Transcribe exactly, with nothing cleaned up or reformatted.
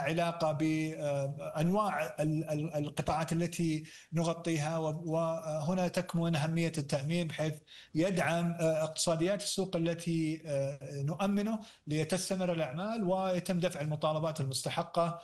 علاقة بأنواع القطاعات التي نغطيها، وهنا تكمن أهمية التأمين بحيث يدعم اقتصاديات السوق التي نؤمنه لتستمر الأعمال ويتم دفع المطالبات المستحقة